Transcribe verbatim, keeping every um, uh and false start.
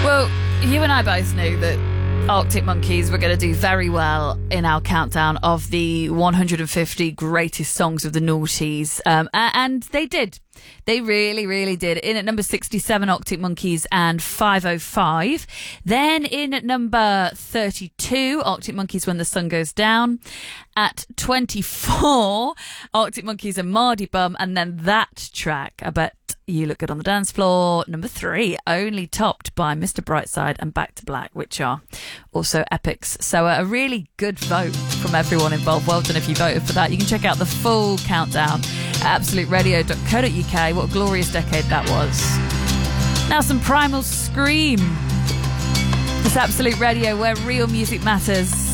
Well, you and I both knew that Arctic Monkeys were going to do very well in our countdown of the one hundred fifty greatest songs of the noughties. Um, and they did. They really, really did. In at number sixty-seven, Arctic Monkeys and five oh five. Then in at number thirty-two, Arctic Monkeys, When the Sun Goes Down. At twenty-four, Arctic Monkeys and Mardy Bum. And then that track, I Bet You Look Good on the Dance Floor, number three, only topped by Mister Brightside and Back to Black, which are also epics. So uh, a really good vote from everyone involved. Well done if you voted for that. You can check out the full countdown at absolute radio dot co dot uk. What a glorious decade that was. Now some Primal Scream. This Absolute Radio, where real music matters.